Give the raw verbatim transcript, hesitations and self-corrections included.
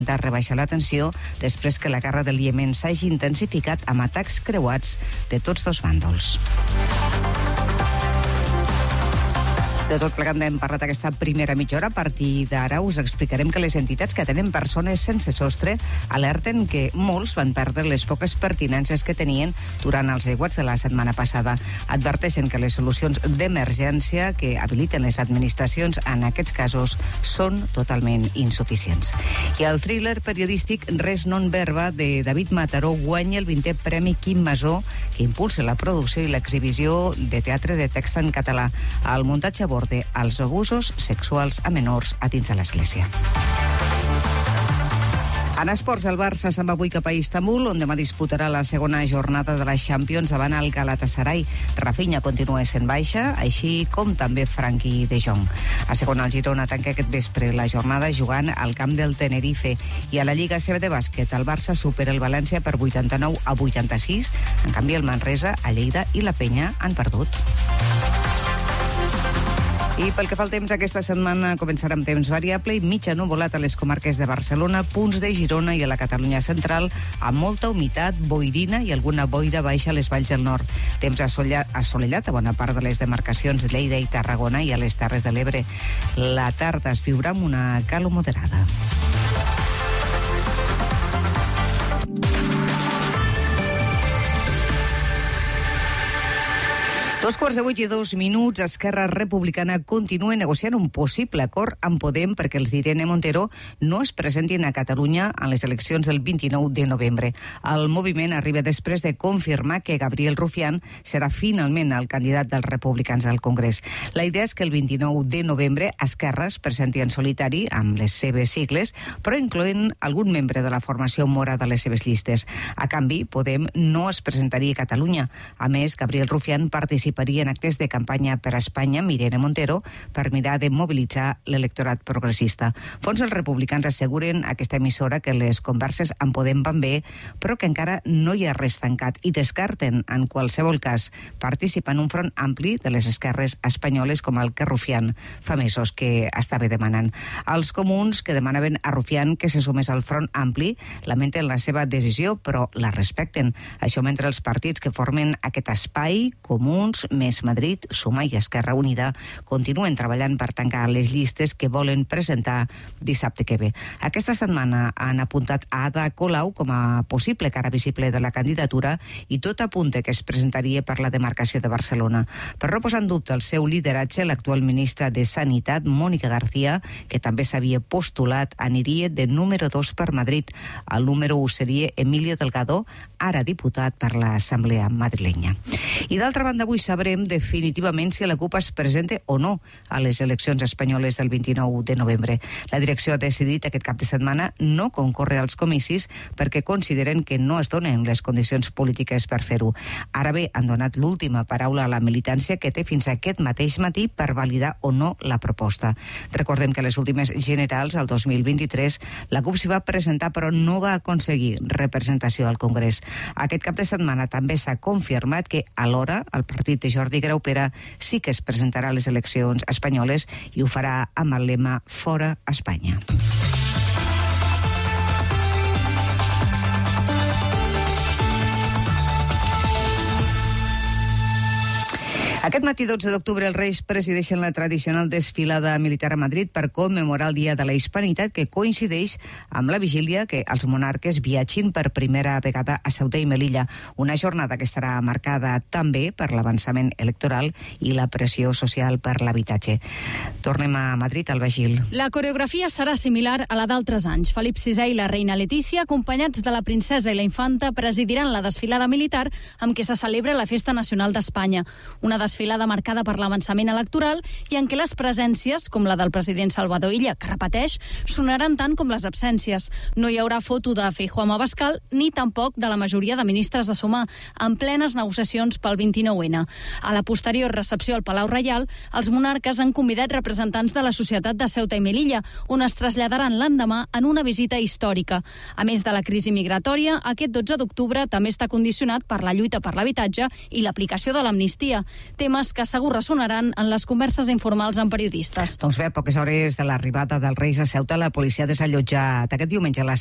de rebaixar la tensió després que la guerra del Iemen s'hagi intensificat amb atacs creuats de tots dos bàndols. De tot plegat n'hem parlat aquesta primera mitja hora. A partir d'ara us explicarem que les entitats que tenen persones sense sostre alerten que molts van perdre les poques pertinences que tenien durant els aiguats de la setmana passada. Adverteixen que les solucions d'emergència que habiliten les administracions en aquests casos són totalment insuficients. I el thriller periodístic Res non verba de David Mataró guanya el vintè Premi Quim Masó, que impulsa la producció i l'exhibició de teatre de text en català. El muntatge aborda els abusos sexuals a menors a dins de l'Església. En esports, el Barça se'n va avui cap a Istanbul, on demà disputarà la segona jornada de la Champions davant el Galatasaray. Rafinha continua sent baixa, així com també Frenkie de Jong. A segona, el Girona tanca aquest vespre la jornada jugant al camp del Tenerife. I a la Lliga A C B de bàsquet, el Barça supera el València per vuitanta-nou a vuitanta-sis. En canvi, el Manresa, a Lleida i la Penya han perdut. I pel que fa al temps, aquesta setmana començarà amb temps variable i mitja nuvolat a les comarques de Barcelona, punts de Girona i a la Catalunya central, amb molta humitat, boirina i alguna boira baixa a les valls del nord. Temps assolellat a bona part de les demarcacions de Lleida i Tarragona i a les Terres de l'Ebre. La tarda es viurà amb una calor moderada. Dos quarts de vuit i dos minuts, Esquerra Republicana continua negociant un possible acord amb Podem perquè els d'Irene Montero no es presentin a Catalunya en les eleccions del vint-i-nou de novembre. El moviment arriba després de confirmar que Gabriel Rufián serà finalment el candidat dels republicans al Congrés. La idea és que el vint-i-nou de novembre Esquerra es presenti en solitari amb les seves sigles, però incloent algun membre de la formació morada a les seves llistes. A canvi, Podem no es presentaria a Catalunya. A més, Gabriel Rufián participa participaria en actes de campanya per a Espanya amb Irene Montero per mirar de mobilitzar l'electorat progressista. Fons els republicans asseguren a aquesta emissora que les converses en Podem van bé, però que encara no hi ha res tancat i descarten, en qualsevol cas, participar en un front ampli de les esquerres espanyoles com el que Rufián fa mesos que estava demanant. Els comuns, que demanaven a Rufián que se sumés al front ampli, lamenten la seva decisió, però la respecten. Això mentre els partits que formen aquest espai, Comuns, Més Madrid, Sumar i Esquerra Unida, continuen treballant per tancar les llistes que volen presentar dissabte que ve. Aquesta setmana han apuntat a Ada Colau com a possible cara visible de la candidatura i tot apunta que es presentaria per la demarcació de Barcelona. Per no posar en dubte el seu lideratge, l'actual ministra de Sanitat, Mónica García, que també s'havia postulat, aniria de número dos per Madrid. El número u seria Emilio Delgado, ara diputat per l'Assemblea madrilenya. I d'altra banda, avui sabrem definitivament si la CUP es presenta o no a les eleccions espanyoles del vint-i-nou de novembre. La direcció ha decidit aquest cap de setmana no concórrer als comicis perquè consideren que no es donen les condicions polítiques per fer-ho. Ara bé, han donat l'última paraula a la militància que té fins aquest mateix matí per validar o no la proposta. Recordem que a les últimes generals, el dos mil vint-i-tres, la CUP s'hi va presentar però no va aconseguir representació al Congrés. Aquest cap de setmana també s'ha confirmat que alhora el partit de Jordi Graupera sí que es presentarà a les eleccions espanyoles i ho farà amb el lema Fora Espanya. Aquest matí, dotze d'octubre, els Reis presideixen la tradicional desfilada militar a Madrid per commemorar el Dia de la Hispanitat, que coincideix amb la vigília que els monarques viatgin per primera vegada a Ceuta i Melilla, una jornada que estarà marcada també per l'avançament electoral i la pressió social per l'habitatge. Tornem a Madrid, al Gil. La coreografia serà similar a la d'altres anys. Felip sisè i la reina Letícia, acompanyats de la princesa i la infanta, presidiran la desfilada militar amb què se celebra la Festa Nacional d'Espanya. Una desfilada marcada per l'avançament electoral i en què les presències, com la del president Salvador Illa, que repeteix, sonaran tant com les absències. No hi haurà foto de Feijóo amb Abascal, ni tampoc de la majoria de ministres de Sumar, en plenes negociacions pel vint-i-nou ene. A la posterior recepció al Palau Reial, els monarques han convidat representants de la societat de Ceuta i Melilla, on es traslladaran l'endemà en una visita històrica. A més de la crisi migratòria, aquest dotze d'octubre també està condicionat per la lluita per l'habitatge i l'aplicació de l'amnistia. temes que segur ressonaran en les converses informals amb periodistes. Doncs bé, a poques hores de l'arribada dels Reis a Ceuta, la policia ha desallotjat aquest diumenge a les